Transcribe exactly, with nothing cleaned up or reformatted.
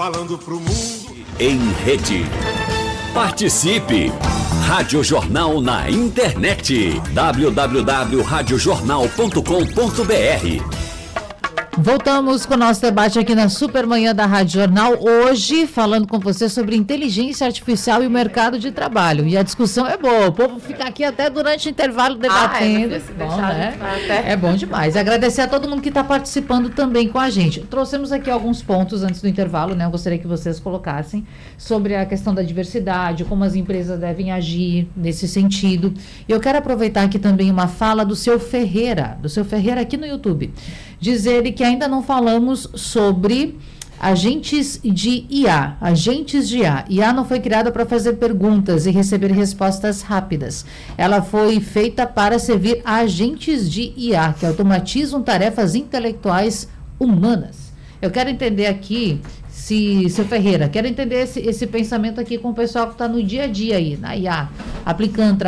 falando pro mundo. Em rede. Participe! Rádio Jornal na internet. w w w ponto rádio jornal ponto com ponto b r. Voltamos com o nosso debate aqui na Supermanhã da Rádio Jornal, hoje falando com você sobre inteligência artificial e o mercado de trabalho. E a discussão é boa, o povo fica aqui até durante o intervalo debatendo. Ah, é, bom, né? É bom demais. Agradecer a todo mundo que está participando também com a gente. Trouxemos aqui alguns pontos antes do intervalo, né? Eu gostaria que vocês colocassem sobre a questão da diversidade, como as empresas devem agir nesse sentido. E eu quero aproveitar aqui também uma fala do seu Ferreira, do seu Ferreira aqui no YouTube. Dizer ele que ainda não falamos sobre agentes de I A, agentes de I A. I A não foi criada para fazer perguntas e receber respostas rápidas. Ela foi feita para servir a agentes de I A, que automatizam tarefas intelectuais humanas. Eu quero entender aqui, se, seu Ferreira, quero entender esse, esse pensamento aqui com o pessoal que está no dia a dia aí, na I A, aplicando